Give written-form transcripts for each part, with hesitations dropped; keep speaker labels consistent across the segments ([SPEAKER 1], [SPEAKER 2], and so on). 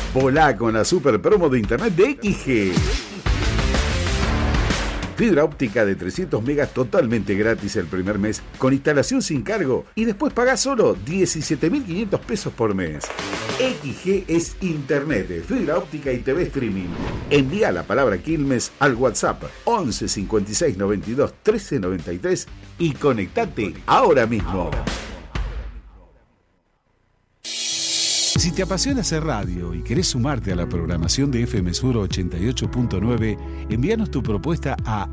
[SPEAKER 1] Volá con la super promo de internet de XG. Fibra óptica de 300 megas totalmente gratis el primer mes, con instalación sin cargo, y después pagás solo 17.500 pesos por mes. XG es internet, fibra óptica y TV streaming. Envía la palabra Quilmes al WhatsApp 11 56 92 13 93 y conectate ahora mismo. Si te apasiona hacer radio y querés sumarte a la programación de FM Sur 88.9, envíanos tu propuesta a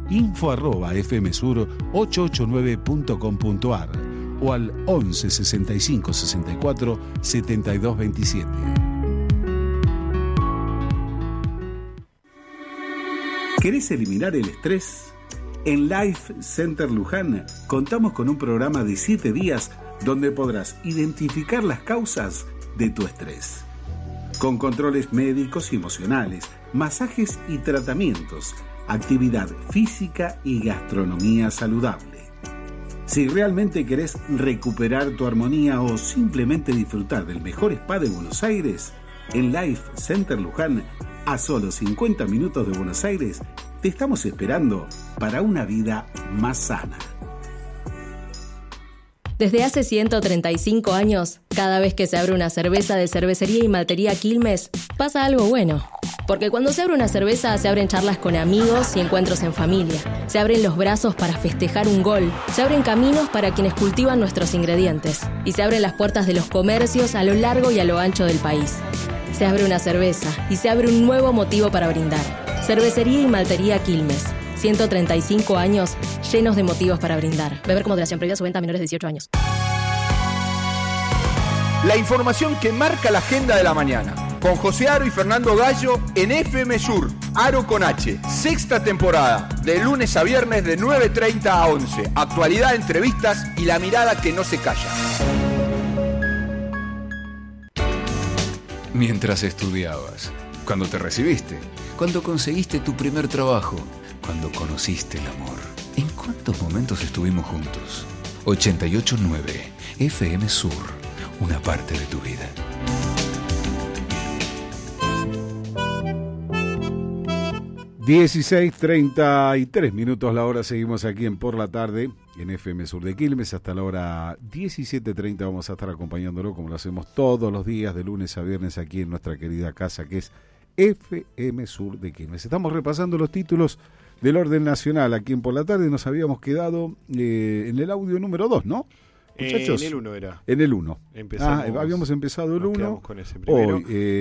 [SPEAKER 1] info@fmsur889.com.ar o al 11 65 64 72 27. ¿Querés eliminar el estrés? En Life Center Luján contamos con un programa de 7 días donde podrás identificar las causas de tu estrés. Con controles médicos y emocionales, masajes y tratamientos, actividad física y gastronomía saludable. Si realmente querés recuperar tu armonía o simplemente disfrutar del mejor spa de Buenos Aires, en Life Center Luján, a solo 50 minutos de Buenos Aires, te estamos esperando para una vida más sana.
[SPEAKER 2] Desde hace 135 años, cada vez que se abre una cerveza de Cervecería y Maltería Quilmes, pasa algo bueno. Porque cuando se abre una cerveza, se abren charlas con amigos y encuentros en familia. Se abren los brazos para festejar un gol. Se abren caminos para quienes cultivan nuestros ingredientes. Y se abren las puertas de los comercios a lo largo y a lo ancho del país. Se abre una cerveza y se abre un nuevo motivo para brindar. Cervecería y Maltería Quilmes. 135 años llenos de motivos para brindar. Beber con moderación, prohibida su venta a menores de 18 años.
[SPEAKER 3] La información que marca la agenda de la mañana. Con José Aro y Fernando Gallo en FM Sur. Aro con H. Sexta temporada. De lunes a viernes de 9:30 a 11. Actualidad, entrevistas y la mirada que no se calla.
[SPEAKER 4] Mientras estudiabas. Cuando te recibiste. Cuando conseguiste tu primer trabajo. Cuando conociste el amor. ¿En cuántos momentos estuvimos juntos? 88.9 FM Sur. Una parte de tu vida.
[SPEAKER 1] (16:33) la hora. Seguimos aquí en Por la Tarde en FM Sur de Quilmes hasta la hora 17:30. Vamos a estar acompañándolo como lo hacemos todos los días de lunes a viernes aquí en nuestra querida casa que es FM Sur de Quilmes. Estamos repasando los títulos del orden nacional aquí en Por la Tarde. Nos habíamos quedado en el audio número 2, ¿no? Muchachos,
[SPEAKER 5] en el 1 era.
[SPEAKER 1] En el 1. Habíamos empezado el 1. Hoy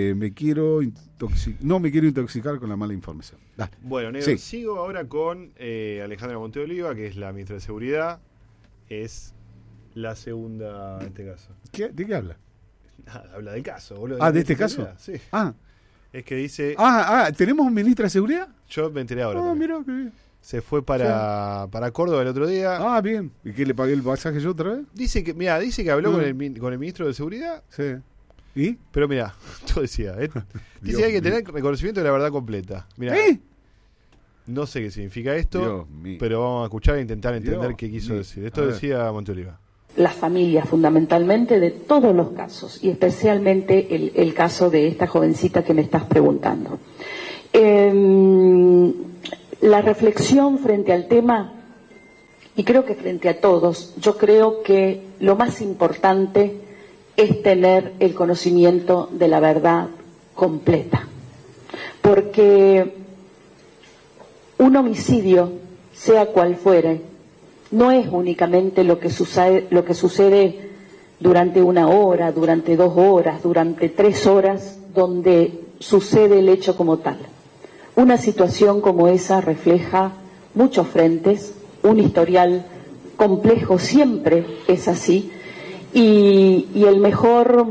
[SPEAKER 1] no me quiero intoxicar con la mala información. Dale.
[SPEAKER 5] Bueno, Negro, sí. Sigo ahora con Alejandra Monteoliva, que es la ministra de Seguridad. Es la segunda en este caso.
[SPEAKER 1] ¿De qué habla?
[SPEAKER 5] Nada, habla del caso, boludo.
[SPEAKER 1] ¿De este caso?
[SPEAKER 5] Sí. Es que dice...
[SPEAKER 1] ¿tenemos un ministra de Seguridad?
[SPEAKER 5] Yo me enteré ahora.
[SPEAKER 1] Mirá, qué bien.
[SPEAKER 5] Se fue para Córdoba el otro día.
[SPEAKER 1] Bien. ¿Y qué, le pagué el pasaje yo otra vez?
[SPEAKER 5] Dice que habló con el ministro de Seguridad.
[SPEAKER 1] Sí. ¿Y?
[SPEAKER 5] Pero mirá, yo decía, dice que hay que tener reconocimiento de la verdad completa. Mirá, no sé qué significa esto, pero vamos a escuchar e intentar entender qué quiso decir. Esto decía Monteoliva.
[SPEAKER 6] Las familias, fundamentalmente, de todos los casos, y especialmente el caso de esta jovencita que me estás preguntando. La reflexión frente al tema, y creo que frente a todos, yo creo que lo más importante es tener el conocimiento de la verdad completa. Porque un homicidio, sea cual fuere, no es únicamente lo que sucede durante 1 hora, durante 2 horas, durante 3 horas, donde sucede el hecho como tal. Una situación como esa refleja muchos frentes, un historial complejo, siempre es así, y el mejor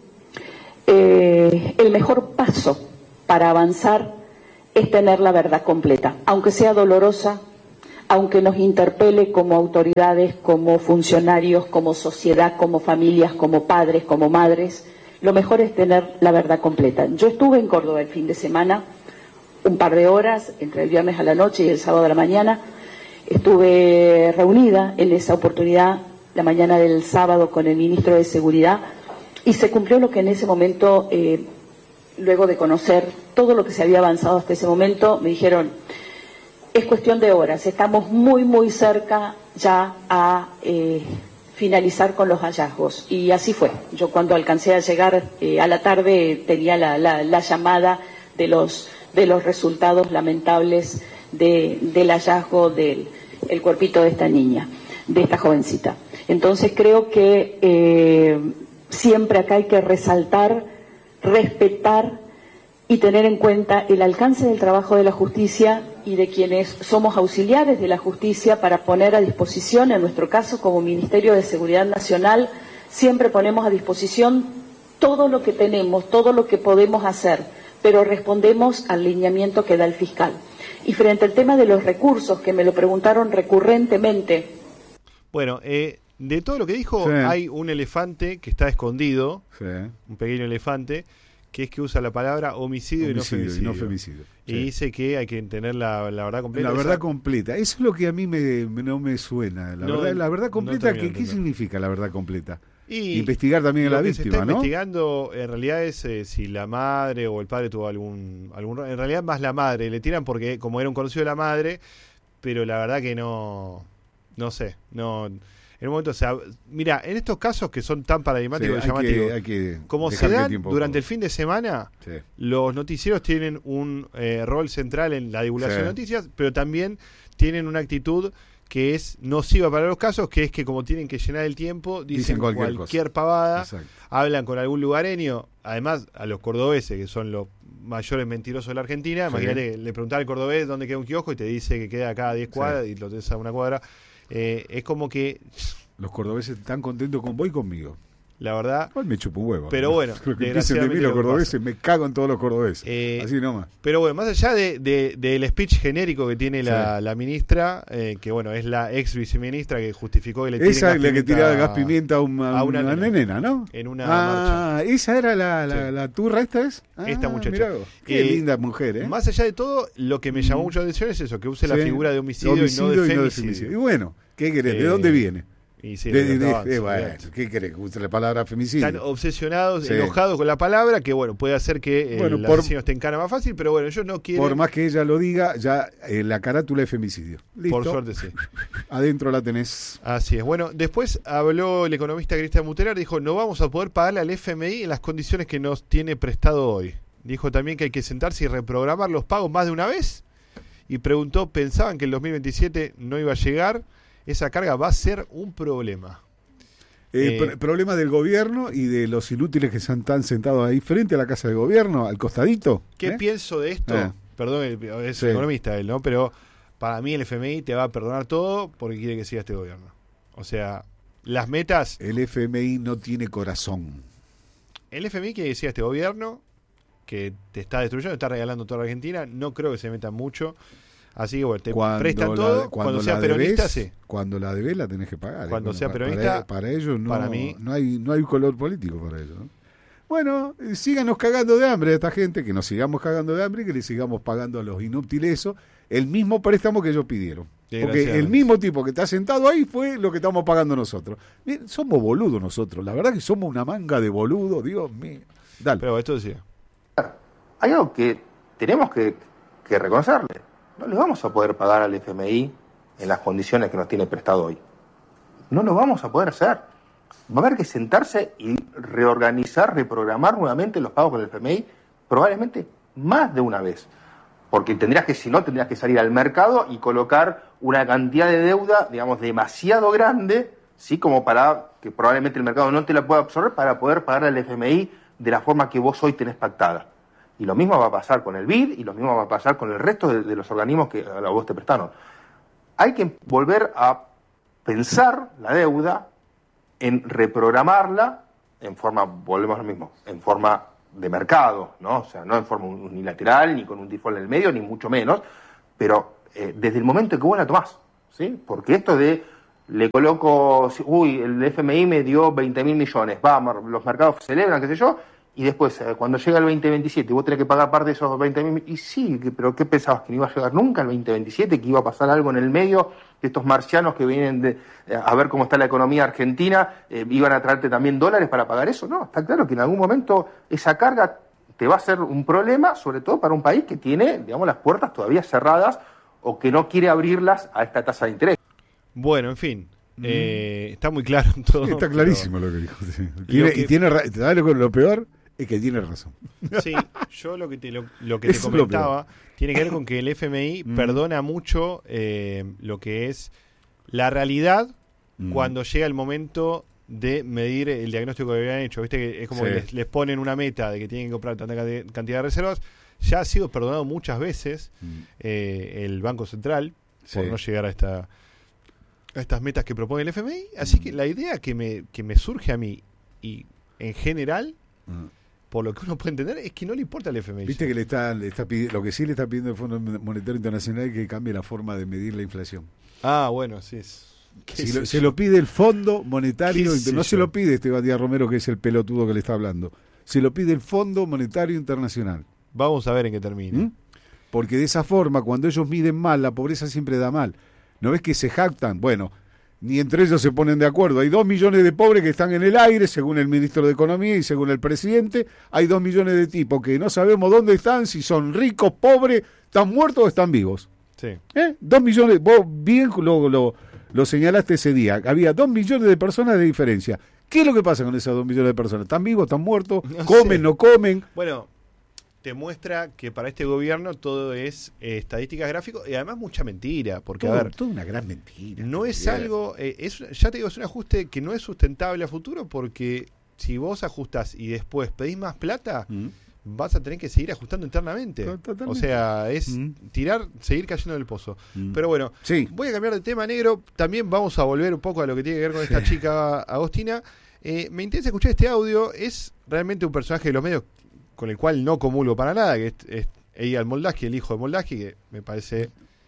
[SPEAKER 6] paso para avanzar es tener la verdad completa, aunque sea dolorosa, aunque nos interpele como autoridades, como funcionarios, como sociedad, como familias, como padres, como madres. Lo mejor es tener la verdad completa. Yo estuve en Córdoba el fin de semana, un par de horas, entre el viernes a la noche y el sábado a la mañana. Estuve reunida en esa oportunidad, la mañana del sábado, con el ministro de Seguridad, y se cumplió lo que en ese momento luego de conocer todo lo que se había avanzado hasta ese momento, me dijeron, es cuestión de horas, estamos muy, muy cerca ya a finalizar con los hallazgos. Y así fue. Yo cuando alcancé a llegar a la tarde tenía la llamada de los resultados lamentables del hallazgo del cuerpito de esta niña, de esta jovencita. Entonces creo que siempre acá hay que resaltar, respetar y tener en cuenta el alcance del trabajo de la justicia y de quienes somos auxiliares de la justicia para poner a disposición, en nuestro caso como Ministerio de Seguridad Nacional, siempre ponemos a disposición todo lo que tenemos, todo lo que podemos hacer, pero respondemos al lineamiento que da el fiscal. Y frente al tema de los recursos, que me lo preguntaron recurrentemente.
[SPEAKER 5] Bueno, de todo lo que dijo, hay un elefante que está escondido, un pequeño elefante, que es que usa la palabra homicidio y no femicidio. Y dice que hay que tener la verdad completa.
[SPEAKER 1] La verdad completa. Eso es lo que a mí no me suena. La verdad completa, ¿qué significa la verdad completa? Y investigar también a la víctima,
[SPEAKER 5] ¿no? Lo que se está
[SPEAKER 1] investigando
[SPEAKER 5] en realidad es si la madre o el padre tuvo algún... En realidad más la madre. Le tiran porque como era un conocido de la madre, pero la verdad que no sé, en un momento, o sea, mira, en estos casos que son tan paradigmáticos y llamativos, como se dan durante el fin de semana, los noticieros tienen un rol central en la divulgación de noticias, pero también tienen una actitud que es nociva para los casos, que es que como tienen que llenar el tiempo, dicen cualquier pavada, hablan con algún lugareño, además a los cordobeses, que son los mayores mentirosos de la Argentina, imagínate, le preguntaba al cordobés dónde queda un kiosco y te dice que queda acá a 10 cuadras y lo tenés a una cuadra. Es como que
[SPEAKER 1] los cordobeses están contentos con vos y conmigo.
[SPEAKER 5] La verdad.
[SPEAKER 1] Igual me chupo un huevo.
[SPEAKER 5] Pero bueno,
[SPEAKER 1] lo que dicen de mí los cordobeses, me cago en todos los cordobeses. Así nomás.
[SPEAKER 5] Pero bueno, más allá del speech genérico que tiene la ministra, que bueno, es la ex viceministra que justificó que le tiren
[SPEAKER 1] esa es la que tiraba gas pimienta a una nena, ¿no?
[SPEAKER 5] En una marcha.
[SPEAKER 1] ¿Esa era la turra esta es?
[SPEAKER 5] Esta muchacha.
[SPEAKER 1] Qué linda mujer, ¿eh?
[SPEAKER 5] Más allá de todo, lo que me llamó mucho la atención es eso, que use la figura de homicidio y no de femicidio.
[SPEAKER 1] Y bueno, ¿qué querés? ¿De dónde viene?
[SPEAKER 5] Y sí,
[SPEAKER 1] bueno, ¿qué querés? Usa la palabra femicidio.
[SPEAKER 5] Están obsesionados, enojados con la palabra, que bueno, puede hacer que el asesino esté en cana más fácil, pero bueno, ellos no quieren.
[SPEAKER 1] Por más que ella lo diga, ya la carátula es femicidio. ¿Listo?
[SPEAKER 5] Por suerte sí.
[SPEAKER 1] Adentro la tenés.
[SPEAKER 5] Así es. Bueno, después habló el economista Cristian Mutelar, dijo, no vamos a poder pagarle al FMI en las condiciones que nos tiene prestado hoy. Dijo también que hay que sentarse y reprogramar los pagos más de una vez, y preguntó, ¿pensaban que el 2027 no iba a llegar? Esa carga va a ser un problema.
[SPEAKER 1] Problema del gobierno y de los inútiles que están sentados ahí frente a la casa del gobierno, al costadito.
[SPEAKER 5] ¿Qué pienso de esto? Perdón, es economista él, ¿no? Pero para mí el FMI te va a perdonar todo porque quiere que siga este gobierno. O sea, las metas...
[SPEAKER 1] El FMI no tiene corazón.
[SPEAKER 5] El FMI quiere que siga este gobierno, que te está destruyendo, te está regalando toda la Argentina. No creo que se metan mucho. Así que bueno, te prestan todo. Cuando sea peronista, sí.
[SPEAKER 1] Cuando la debes, la tenés que pagar.
[SPEAKER 5] Cuando sea peronista,
[SPEAKER 1] para ellos no,
[SPEAKER 5] para mí,
[SPEAKER 1] no hay color político para ellos, ¿no? Bueno, síganos cagando de hambre a esta gente, que nos sigamos cagando de hambre y que le sigamos pagando a los inútiles eso, el mismo préstamo que ellos pidieron. Porque el mismo tipo que está sentado ahí fue lo que estamos pagando nosotros. Bien, somos boludos nosotros, la verdad que somos una manga de boludos, Dios mío. Dale.
[SPEAKER 5] Pero esto decía.
[SPEAKER 7] Hay algo que tenemos que reconocerle. No le vamos a poder pagar al FMI en las condiciones que nos tiene prestado hoy. No lo vamos a poder hacer. Va a haber que sentarse y reorganizar, reprogramar nuevamente los pagos con el FMI, probablemente más de una vez. Porque si no, tendrías que salir al mercado y colocar una cantidad de deuda, digamos, demasiado grande, ¿sí? Como para que probablemente el mercado no te la pueda absorber para poder pagar al FMI de la forma que vos hoy tenés pactada. Y lo mismo va a pasar con el BID y lo mismo va a pasar con el resto de los organismos que a vos te prestaron. Hay que volver a pensar la deuda, en reprogramarla en forma, volvemos a lo mismo, en forma de mercado, ¿no? O sea, no en forma unilateral, ni con un default en el medio, ni mucho menos, pero desde el momento en que vos la tomás, ¿sí? Porque esto de, le coloco, el FMI me dio 20.000 millones, los mercados celebran, qué sé yo, y después, cuando llega el 2027, vos tenés que pagar parte de esos 20.000... Y sí, pero ¿qué pensabas? ¿Que no iba a llegar nunca el 2027? ¿Que iba a pasar algo en el medio? ¿Que estos marcianos que vienen a ver cómo está la economía argentina iban a traerte también dólares para pagar eso? No, está claro que en algún momento esa carga te va a ser un problema, sobre todo para un país que tiene, digamos, las puertas todavía cerradas o que no quiere abrirlas a esta tasa de interés.
[SPEAKER 5] Bueno, en fin, está muy claro todo.
[SPEAKER 8] Está clarísimo lo que dijo. Sí. ¿Sabes lo peor? Es que tiene razón.
[SPEAKER 5] Sí, yo lo que te comentaba tiene que ver con que el FMI perdona mucho lo que es la realidad cuando llega el momento de medir el diagnóstico que habían hecho. Viste que es como que les ponen una meta de que tienen que comprar tanta cantidad de reservas. Ya ha sido perdonado muchas veces el Banco Central por no llegar a estas metas que propone el FMI. Así que la idea que me surge a mí y en general, por lo que uno puede entender, es que no le importa al FMI.
[SPEAKER 8] Viste que le está pidiendo, lo que sí le está pidiendo el Fondo Monetario Internacional es que cambie la forma de medir la inflación.
[SPEAKER 5] Ah, bueno, sí.
[SPEAKER 8] Se lo pide el Fondo Monetario, no se lo pide Esteban Díaz Romero, que es el pelotudo que le está hablando. Se lo pide el Fondo Monetario Internacional.
[SPEAKER 5] Vamos a ver en qué termina.
[SPEAKER 8] Porque de esa forma, cuando ellos miden mal, la pobreza siempre da mal. ¿No ves que se jactan? Bueno, ni entre ellos se ponen de acuerdo. Hay 2 millones de pobres que están en el aire, según el ministro de Economía y según el presidente. Hay 2 millones de tipos que no sabemos dónde están, si son ricos, pobres, están muertos o están vivos.
[SPEAKER 5] Sí.
[SPEAKER 8] 2 millones, vos bien lo señalaste ese día. Había 2 millones de personas de diferencia. ¿Qué es lo que pasa con esas 2 millones de personas? ¿Están vivos, están muertos?
[SPEAKER 5] No
[SPEAKER 8] ¿Comen,
[SPEAKER 5] sé.
[SPEAKER 8] no comen?
[SPEAKER 5] Bueno, te muestra que para este gobierno todo es estadísticas, gráficos y además mucha mentira, porque
[SPEAKER 8] Todo,
[SPEAKER 5] a ver,
[SPEAKER 8] toda una gran mentira.
[SPEAKER 5] no es algo, ya te digo, es un ajuste que no es sustentable a futuro, porque si vos ajustás y después pedís más plata, vas a tener que seguir ajustando internamente.
[SPEAKER 8] Totalmente.
[SPEAKER 5] O sea, es seguir cayendo del pozo. Pero bueno,
[SPEAKER 8] Sí.
[SPEAKER 5] voy a cambiar de tema, negro. También vamos a volver un poco a lo que tiene que ver con esta chica Agostina. Me interesa escuchar este audio. Es realmente un personaje de los medios con el cual no comulgo para nada, que es Eyal Moldavsky, el hijo de Moldavsky, que me parece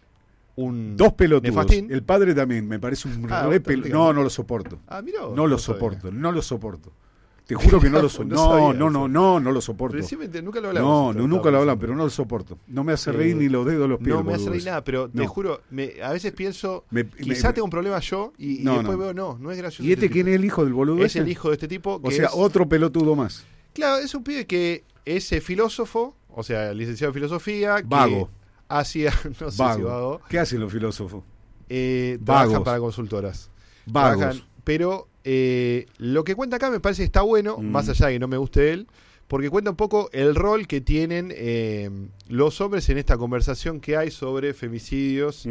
[SPEAKER 5] un
[SPEAKER 8] 2 pelotudos.
[SPEAKER 5] nefastín.
[SPEAKER 8] El padre también, me parece un
[SPEAKER 5] dígame.
[SPEAKER 8] No lo soporto.
[SPEAKER 5] Mirá,
[SPEAKER 8] No lo soporto, no lo soporto. Te juro que no lo soporto. No lo soporto.
[SPEAKER 5] Nunca lo hablamos.
[SPEAKER 8] Nunca lo hablan, pero no lo soporto. No me hace reír ni los dedos de los pies.
[SPEAKER 5] No me hace reír nada, pero te juro, a veces pienso, quizá tengo un problema yo y después veo, no es gracioso.
[SPEAKER 8] ¿Y este quién es el hijo del boludo
[SPEAKER 5] Es
[SPEAKER 8] ese?
[SPEAKER 5] el hijo de este tipo.
[SPEAKER 8] O sea, otro pelotudo más.
[SPEAKER 5] Claro, es un pibe que es filósofo, o sea, licenciado en filosofía.
[SPEAKER 8] Vago.
[SPEAKER 5] Que hacía, no sé si vago.
[SPEAKER 8] ¿Qué hacen los filósofos?
[SPEAKER 5] Trabajan para consultoras.
[SPEAKER 8] Vagos.
[SPEAKER 5] Pero lo que cuenta acá me parece que está bueno, más allá de que no me guste él, porque cuenta un poco el rol que tienen los hombres en esta conversación que hay sobre femicidios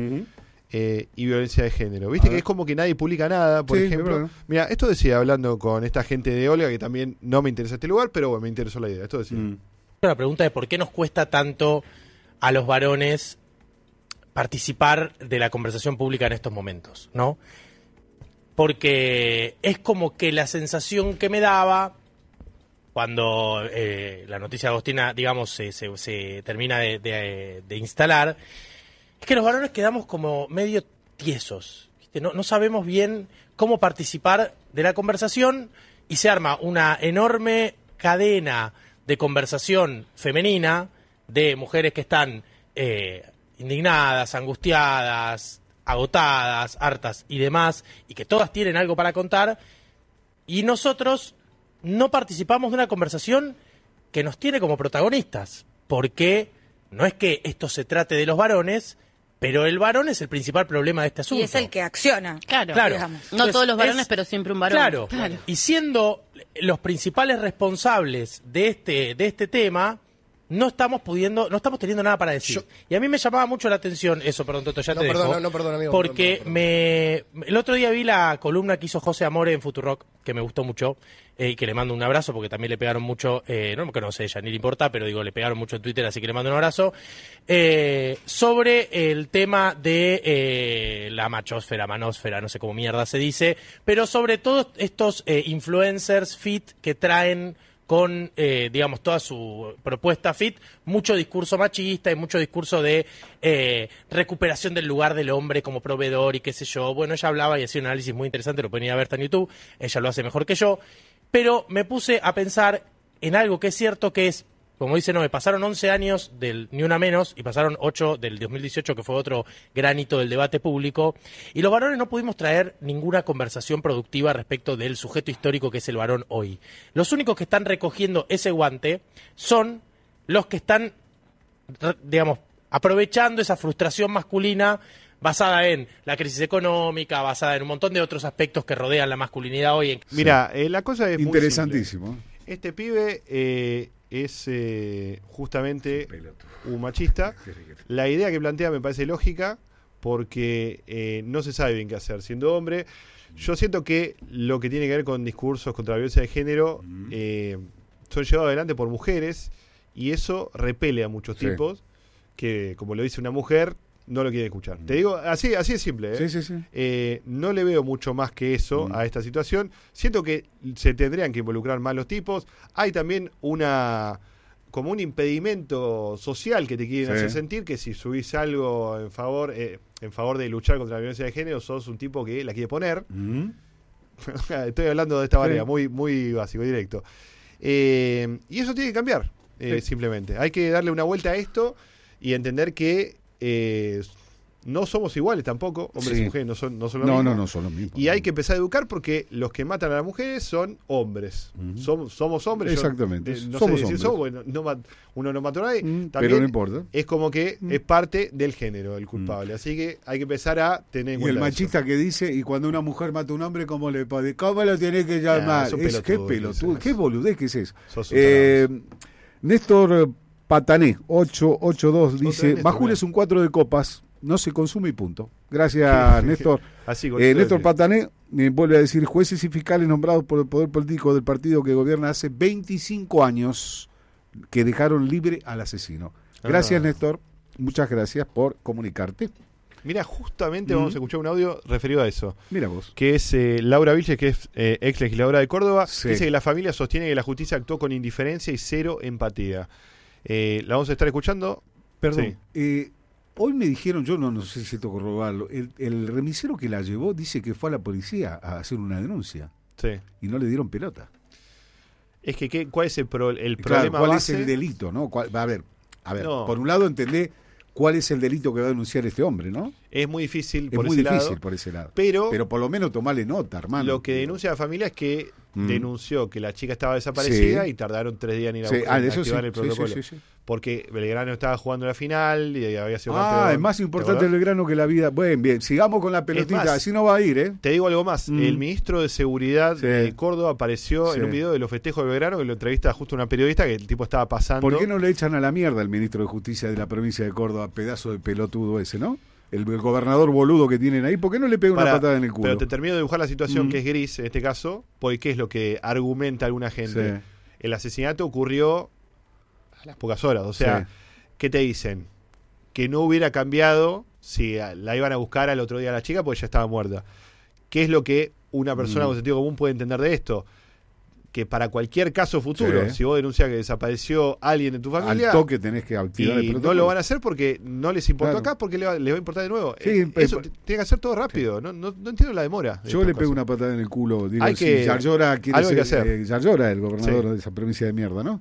[SPEAKER 5] y violencia de género. Viste que es como que nadie publica nada, por ejemplo. Mira, esto decía, hablando con esta gente de Olga, que también no me interesa este lugar, pero bueno, me interesó la idea. Esto decía.
[SPEAKER 9] La pregunta de por qué nos cuesta tanto a los varones participar de la conversación pública en estos momentos, ¿no? Porque es como que la sensación que me daba cuando la noticia de Agostina, digamos, se termina de instalar, es que los varones quedamos como medio tiesos, ¿viste? No sabemos bien cómo participar de la conversación y se arma una enorme cadena de conversación femenina de mujeres que están indignadas, angustiadas, agotadas, hartas y demás, y que todas tienen algo para contar, y nosotros no participamos de una conversación que nos tiene como protagonistas, porque no es que esto se trate de los varones, pero el varón es el principal problema de este asunto.
[SPEAKER 10] Y es el que acciona.
[SPEAKER 9] Claro.
[SPEAKER 10] Digamos.
[SPEAKER 2] No entonces, todos los varones, pero siempre un varón.
[SPEAKER 9] Claro. Y siendo los principales responsables de este tema, no estamos teniendo nada para decir. Y a mí me llamaba mucho la atención eso, perdón, Toto, ya te dejo.
[SPEAKER 11] Perdón, amigo.
[SPEAKER 9] Porque el otro día vi la columna que hizo José Amore en Futurock, que me gustó mucho, y que le mando un abrazo, porque también le pegaron mucho, no me conoce ella, ni le importa, pero digo, le pegaron mucho en Twitter, así que le mando un abrazo, sobre el tema de la machosfera, manósfera, no sé cómo mierda se dice, pero sobre todo estos influencers fit que traen con, digamos, toda su propuesta fit, mucho discurso machista y mucho discurso de recuperación del lugar del hombre como proveedor y qué sé yo. Bueno, ella hablaba y hacía un análisis muy interesante, lo pueden ir a ver, está en YouTube, ella lo hace mejor que yo, pero me puse a pensar en algo que es cierto, que es Como dice Noé, pasaron 11 años del Ni Una Menos y pasaron 8 del 2018, que fue otro gran hito del debate público, y los varones no pudimos traer ninguna conversación productiva respecto del sujeto histórico que es el varón hoy. Los únicos que están recogiendo ese guante son los que están, digamos, aprovechando esa frustración masculina basada en la crisis económica, basada en un montón de otros aspectos que rodean la masculinidad hoy.
[SPEAKER 5] Mira, la cosa es
[SPEAKER 8] interesantísimo.
[SPEAKER 5] Muy simple. Este pibe es justamente un machista. La idea que plantea me parece lógica porque no se sabe bien qué hacer siendo hombre. Yo siento que lo que tiene que ver con discursos contra la violencia de género son llevados adelante por mujeres y eso repele a muchos tipos que, como lo dice una mujer, no lo quieren escuchar. Te digo, así es simple. No le veo mucho más que eso a esta situación. Siento que se tendrían que involucrar más los tipos. Hay también como un impedimento social que te quieren hacer sentir que si subís algo en favor de luchar contra la violencia de género, sos un tipo que la quiere poner. Estoy hablando de esta manera, muy, muy básico, directo. Y eso tiene que cambiar, simplemente. Hay que darle una vuelta a esto y entender que no somos iguales tampoco, hombres y mujeres no son lo mismo.
[SPEAKER 8] No son los mismos.
[SPEAKER 5] Y hay que empezar a educar porque los que matan a las mujeres son hombres. Somos hombres.
[SPEAKER 8] Exactamente.
[SPEAKER 5] No
[SPEAKER 8] somos
[SPEAKER 5] sé decir
[SPEAKER 8] hombres.
[SPEAKER 5] Uno no mató a nadie. También
[SPEAKER 8] pero no importa.
[SPEAKER 5] Es como que es parte del género el culpable. Así que hay que empezar a tener en cuenta.
[SPEAKER 8] Y el machista
[SPEAKER 5] eso.
[SPEAKER 8] Que dice, y cuando una mujer mata a un hombre, ¿cómo lo tiene que llamar? Qué pelotudo, qué boludez que es eso. Néstor Patané, 882, dice, Majul es un 4 de copas, no se consume y punto. Gracias, Néstor.
[SPEAKER 5] Así,
[SPEAKER 8] Néstor Patané vuelve a decir, jueces y fiscales nombrados por el poder político del partido que gobierna hace 25 años que dejaron libre al asesino. Gracias, Néstor. Muchas gracias por comunicarte.
[SPEAKER 5] Mira, justamente vamos a escuchar un audio referido a eso.
[SPEAKER 8] Mira vos.
[SPEAKER 5] Que es Laura Vilches, que es ex legisladora de Córdoba. Dice que la familia sostiene que la justicia actuó con indiferencia y cero empatía. La vamos a estar escuchando.
[SPEAKER 8] Perdón. Hoy me dijeron, yo no sé si tengo que corroborarlo, el remisero que la llevó dice que fue a la policía a hacer una denuncia. Y no le dieron pelota.
[SPEAKER 5] Es que, ¿cuál es el problema
[SPEAKER 8] ¿cuál
[SPEAKER 5] base?
[SPEAKER 8] es el delito, no? A ver,
[SPEAKER 5] no.
[SPEAKER 8] Por un lado entendé cuál es el delito que va a denunciar este hombre, ¿no?
[SPEAKER 5] Es muy difícil
[SPEAKER 8] por ese lado. Pero por lo menos tomarle nota, hermano.
[SPEAKER 5] Lo que denuncia la familia es que denunció que la chica estaba desaparecida y tardaron 3 días en ir a activar el protocolo. Porque Belgrano estaba jugando la final y había sido campeón.
[SPEAKER 8] Es más importante el Belgrano que la vida. Bueno, bien, sigamos con la pelotita, así no va a ir,
[SPEAKER 5] Te digo algo más, el ministro de Seguridad de Córdoba apareció en un video de los festejos de Belgrano que lo entrevista justo una periodista que el tipo estaba pasando.
[SPEAKER 8] ¿Por qué no le echan a la mierda al ministro de Justicia de la provincia de Córdoba, pedazo de pelotudo ese, no? El gobernador boludo que tienen ahí, ¿por qué no le pega una patada en el culo?
[SPEAKER 5] Pero te termino de dibujar la situación que es gris en este caso, porque es lo que argumenta alguna gente. El asesinato ocurrió a las pocas horas, o sea, ¿qué te dicen? Que no hubiera cambiado si la iban a buscar al otro día a la chica porque ya estaba muerta. ¿Qué es lo que una persona con sentido común puede entender de esto? Que para cualquier caso futuro, si vos denuncias que desapareció alguien de tu familia,
[SPEAKER 8] al toque tenés que activar el protocolo.
[SPEAKER 5] No lo van a hacer porque no les importó acá, porque les va a importar de nuevo. Eso tiene que hacer todo rápido. No entiendo la demora.
[SPEAKER 8] Yo le pego una patada en el culo. Digo, si Yarlora quiere ser, Yarlora, el gobernador de esa provincia de mierda, ¿no?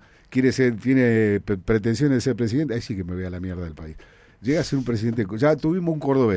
[SPEAKER 8] Tiene pretensiones de ser presidente, ahí sí que me voy a la mierda del país. Llega a ser un presidente, ya tuvimos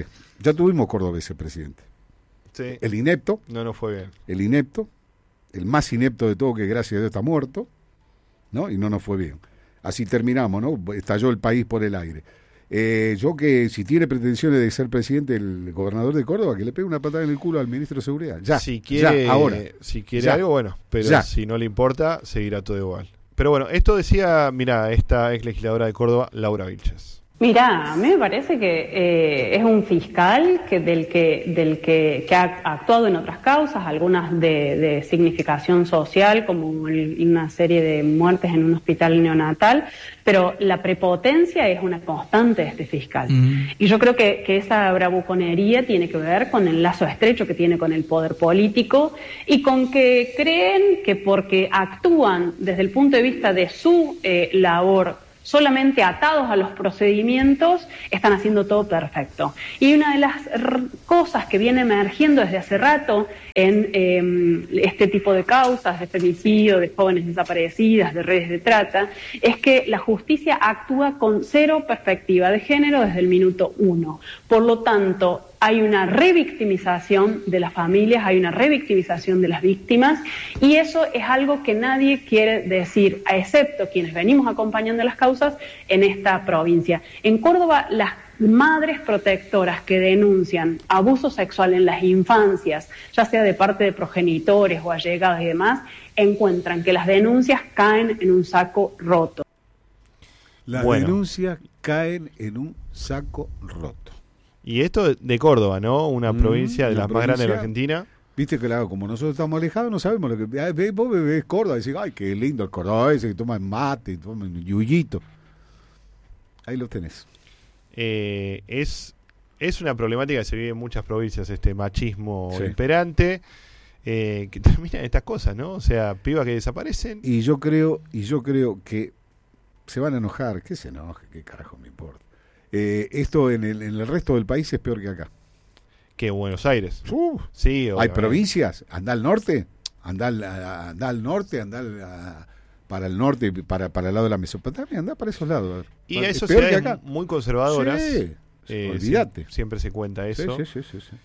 [SPEAKER 8] cordobés el presidente. El inepto.
[SPEAKER 5] No fue bien.
[SPEAKER 8] El inepto. El más inepto de todo, que gracias a Dios está muerto, ¿no? Y no nos fue bien. Así terminamos, ¿no? Estalló el país por el aire. Yo que si tiene pretensiones de ser presidente el gobernador de Córdoba, que le pegue una patada en el culo al ministro de Seguridad.
[SPEAKER 5] Si quiere algo, bueno, pero si no le importa, seguirá todo igual. Pero bueno, esto decía, mira, esta ex legisladora de Córdoba, Laura Vilches.
[SPEAKER 10] Mira, a mí me parece que es un fiscal del que ha actuado en otras causas, algunas de significación social, como una serie de muertes en un hospital neonatal, pero la prepotencia es una constante de este fiscal. Y yo creo que esa bravuconería tiene que ver con el lazo estrecho que tiene con el poder político y con que creen que porque actúan desde el punto de vista de su labor solamente atados a los procedimientos, están haciendo todo perfecto. Y una de las cosas que viene emergiendo desde hace rato en este tipo de causas de femicidio, de jóvenes desaparecidas, de redes de trata, es que la justicia actúa con cero perspectiva de género desde el minuto 1. Por lo tanto, hay una revictimización de las familias, hay una revictimización de las víctimas, y eso es algo que nadie quiere decir, excepto quienes venimos acompañando las causas en esta provincia. En Córdoba, las madres protectoras que denuncian abuso sexual en las infancias, ya sea de parte de progenitores o allegados y demás, encuentran que las denuncias caen en un saco roto.
[SPEAKER 8] Las denuncias caen en un saco roto.
[SPEAKER 5] Y esto de Córdoba, ¿no? Una provincia de las más grandes de la Argentina.
[SPEAKER 8] Viste que como nosotros estamos alejados, no sabemos lo que... Vos ves Córdoba y decís, ay, qué lindo el Córdoba ese que toma mate, toma yuyito. Ahí lo tenés.
[SPEAKER 5] Es una problemática que se vive en muchas provincias, este machismo imperante, que termina en estas cosas, ¿no? O sea, pibas que desaparecen.
[SPEAKER 8] Y yo creo que se van a enojar. ¿Qué se enoje? ¿Qué carajo me importa? Esto en el resto del país es peor que acá.
[SPEAKER 5] Que Buenos Aires. Sí,
[SPEAKER 8] hay provincias. Anda al norte, anda al norte, para el norte, para el lado de la Mesopotamia, anda para esos lados.
[SPEAKER 5] Y eso ciudades muy conservadoras.
[SPEAKER 8] Sí, olvídate.
[SPEAKER 5] Siempre se cuenta eso.
[SPEAKER 8] Sí.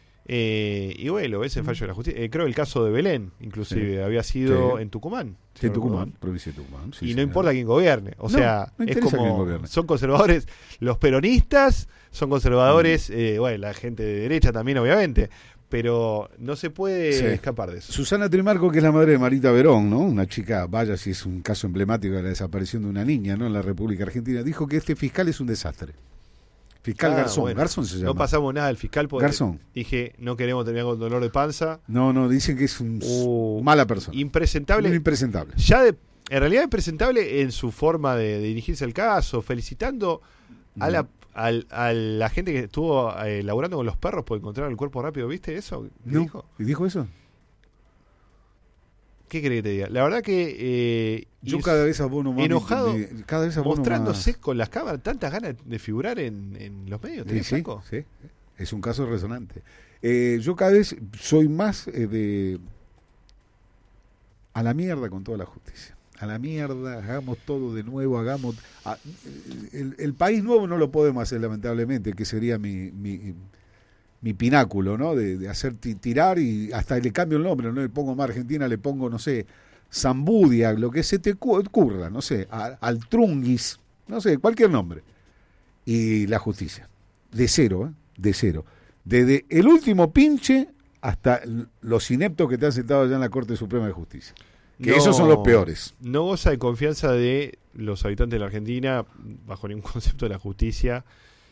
[SPEAKER 5] Y bueno, ves el fallo de la justicia. Creo el caso de Belén, inclusive, había sido en Tucumán.
[SPEAKER 8] En Tucumán, provincia de Tucumán.
[SPEAKER 5] Y no importa quién gobierne. O sea,
[SPEAKER 8] no
[SPEAKER 5] es como son conservadores. Los peronistas son conservadores, la gente de derecha también, obviamente. Pero no se puede escapar de eso.
[SPEAKER 8] Susana Trimarco, que es la madre de Marita Verón, ¿no? Una chica, vaya si es un caso emblemático de la desaparición de una niña, ¿no? En la República Argentina, dijo que este fiscal es un desastre. Fiscal Garzón, bueno, Garzón se llama.
[SPEAKER 5] No pasamos nada del fiscal porque
[SPEAKER 8] Garzón.
[SPEAKER 5] Dije, no queremos terminar con dolor de panza.
[SPEAKER 8] No, dicen que es mala persona.
[SPEAKER 5] Impresentable.
[SPEAKER 8] Muy impresentable.
[SPEAKER 5] En realidad impresentable en su forma de dirigirse al caso, felicitando a la gente que estuvo laburando con los perros por encontrar el cuerpo rápido. ¿Viste eso?
[SPEAKER 8] ¿Dijo? ¿Y dijo eso?
[SPEAKER 5] ¿Qué querés que te diga? La verdad que
[SPEAKER 8] yo cada vez abono más
[SPEAKER 5] enojado,
[SPEAKER 8] cada vez abono
[SPEAKER 5] mostrándose
[SPEAKER 8] más.
[SPEAKER 5] con las cámaras, tantas ganas de figurar en los medios.
[SPEAKER 8] Sí, es un caso resonante. Yo cada vez soy más a la mierda con toda la justicia. A la mierda, hagamos todo de nuevo, el país nuevo no lo podemos hacer, lamentablemente, que sería mi pináculo, ¿no? De hacer tirar, y hasta le cambio el nombre, no le pongo más Argentina, le pongo, no sé, Zambudia, lo que se te ocurra, no sé, Altrunguis, no sé, cualquier nombre. Y la justicia, de cero. Desde el último pinche hasta los ineptos que te han sentado allá en la Corte Suprema de Justicia. Que esos son los peores.
[SPEAKER 5] No goza de confianza de los habitantes de la Argentina bajo ningún concepto de la justicia,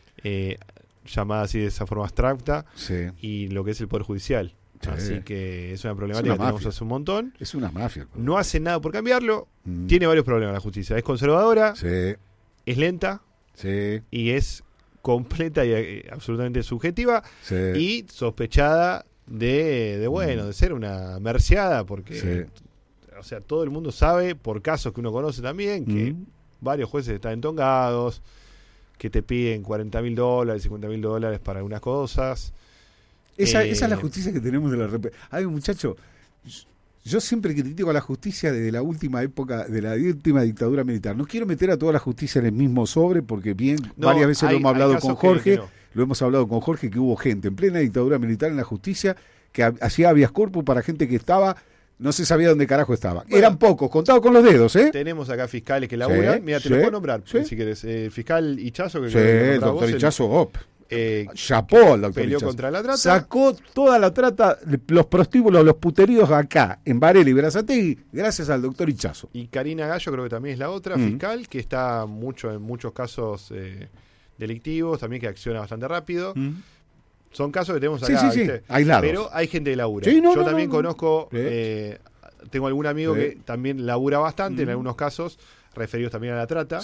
[SPEAKER 5] llamada así de esa forma abstracta, y lo que es el Poder Judicial. Así que es una problemática que tenemos hace un montón.
[SPEAKER 8] Es una mafia.
[SPEAKER 5] No hace nada por cambiarlo. Tiene varios problemas la justicia. Es conservadora, es lenta, y es completa y absolutamente subjetiva, y sospechada de ser una merciada, porque o sea, todo el mundo sabe, por casos que uno conoce también, que varios jueces están entongados, que te piden $40.000, $50.000 para algunas cosas.
[SPEAKER 8] Esa es la justicia que tenemos de la República. Ay, muchacho, yo siempre critico a la justicia desde la última época, de la última dictadura militar. No quiero meter a toda la justicia en el mismo sobre, porque varias veces lo hemos hablado con Jorge, que hubo gente en plena dictadura militar en la justicia que hacía habeas corpus para gente que estaba... No se sabía dónde carajo estaba. Bueno, eran pocos, contados con los dedos, ¿eh?
[SPEAKER 5] Tenemos acá fiscales que laburan. Mira, te lo puedo nombrar, si querés. Fiscal Hichazo.
[SPEAKER 8] El doctor Hichazo, chapó al doctor
[SPEAKER 5] Peleó
[SPEAKER 8] Hichazo.
[SPEAKER 5] Contra la trata.
[SPEAKER 8] Sacó toda la trata, los prostíbulos, los puteríos acá, en Varela y Berazategui, gracias al doctor Hichazo.
[SPEAKER 5] Y Karina Gallo creo que también es la otra fiscal, que está en muchos casos delictivos, también que acciona bastante rápido. Son casos que tenemos acá,
[SPEAKER 8] aislados.
[SPEAKER 5] Pero hay gente que labura. Yo también conozco, tengo algún amigo que también labura bastante en algunos casos, referidos también a la trata.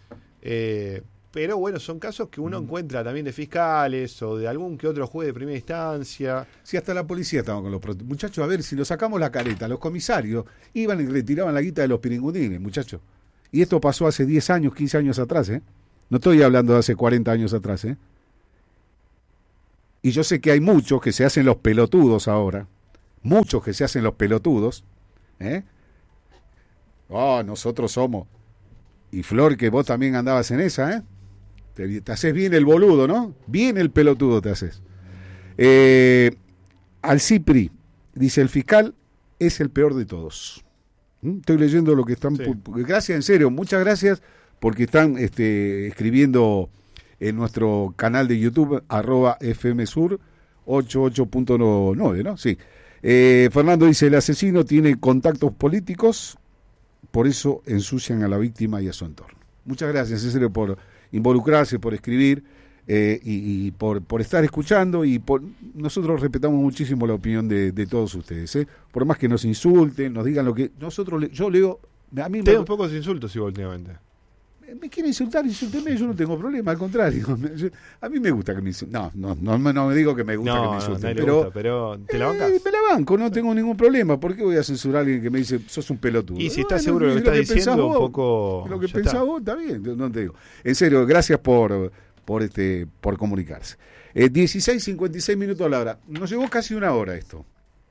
[SPEAKER 5] Pero bueno, son casos que uno encuentra también de fiscales o de algún que otro juez de primera instancia.
[SPEAKER 8] Sí, hasta la policía estaba con los muchachos. A ver, si nos sacamos la careta, los comisarios iban y retiraban la guita de los piringundines, muchachos. Y esto pasó hace 10 años, 15 años atrás, No estoy hablando de hace 40 años atrás, Y yo sé que hay muchos que se hacen los pelotudos ahora, muchos que se hacen los pelotudos, nosotros somos, y Flor, que vos también andabas en esa, te haces bien el boludo, ¿no? Bien el pelotudo te haces. Al Cipri, dice, el fiscal es el peor de todos. Estoy leyendo lo que están... Sí. Gracias, en serio, muchas gracias, porque están escribiendo en nuestro canal de YouTube, @FMSur 88.9, ¿no? Sí. Fernando dice, el asesino tiene contactos políticos, por eso ensucian a la víctima y a su entorno. Muchas gracias, en serio, por involucrarse, por escribir y por estar escuchando, y nosotros respetamos muchísimo la opinión de todos ustedes, por más que nos insulten, nos digan lo que nosotros yo leo, a mí
[SPEAKER 5] tengo pocos insultos igual últimamente.
[SPEAKER 8] Me quiere insultar, insúlteme, yo no tengo problema, al contrario. A mí me gusta que me insulten. No me digo que me gusta que me insulten,
[SPEAKER 5] pero ¿te la bancas?
[SPEAKER 8] Me la banco, no tengo ningún problema. ¿Por qué voy a censurar a alguien que me dice, sos un pelotudo?
[SPEAKER 5] Y si estás seguro de lo que estás diciendo, un poco...
[SPEAKER 8] Lo que pensás vos, está bien, no te digo. En serio, gracias por comunicarse. 16:56 minutos a la hora. Nos llevó casi una hora esto.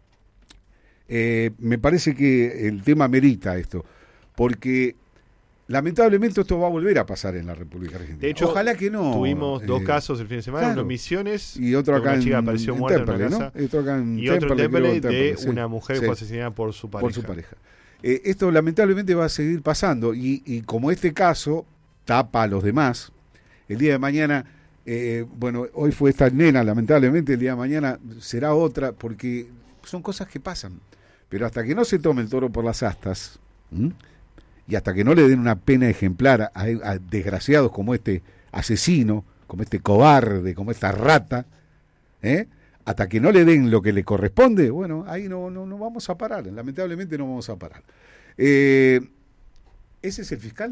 [SPEAKER 8] Me parece que el tema merita esto, porque... lamentablemente esto va a volver a pasar en la República Argentina.
[SPEAKER 5] De hecho,
[SPEAKER 8] ojalá que no.
[SPEAKER 5] Tuvimos dos casos el fin de semana,
[SPEAKER 8] claro,
[SPEAKER 5] uno en Misiones,
[SPEAKER 8] y otro acá
[SPEAKER 5] una chica apareció muerta
[SPEAKER 8] Temperley,
[SPEAKER 5] en una casa,
[SPEAKER 8] ¿no? Otro acá en
[SPEAKER 5] y otro en Temperley de
[SPEAKER 8] sí,
[SPEAKER 5] una mujer que fue asesinada por su pareja.
[SPEAKER 8] Esto lamentablemente va a seguir pasando, y como este caso tapa a los demás, el día de mañana, hoy fue esta nena, lamentablemente el día de mañana será otra, porque son cosas que pasan. Pero hasta que no se tome el toro por las astas, y hasta que no le den una pena ejemplar a desgraciados como este asesino, como este cobarde, como esta rata, hasta que no le den lo que le corresponde, bueno, ahí no vamos a parar, lamentablemente no vamos a parar. ¿Ese es el fiscal?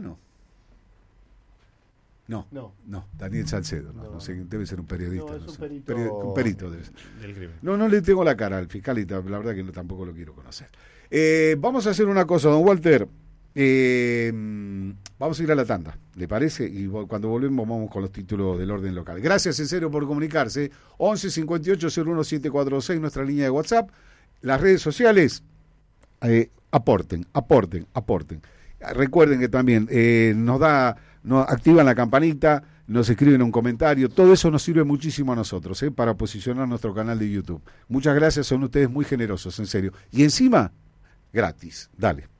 [SPEAKER 8] No, Daniel Salcedo, no sé, debe ser un periodista.
[SPEAKER 5] No, es un
[SPEAKER 8] sé.
[SPEAKER 5] perito,
[SPEAKER 8] un perito debe ser.
[SPEAKER 5] Del crimen.
[SPEAKER 8] No le tengo la cara al fiscal, y la verdad que tampoco lo quiero conocer. Vamos a hacer una cosa, don Walter. Vamos a ir a la tanda, ¿le parece? Y cuando volvemos vamos con los títulos del orden local. Gracias en serio por comunicarse. 11 58 01 746, nuestra línea de WhatsApp. Las redes sociales, aporten. Recuerden que también nos activan la campanita, nos escriben un comentario. Todo eso nos sirve muchísimo a nosotros, para posicionar nuestro canal de YouTube. Muchas gracias, son ustedes muy generosos, en serio. Y encima, gratis. Dale.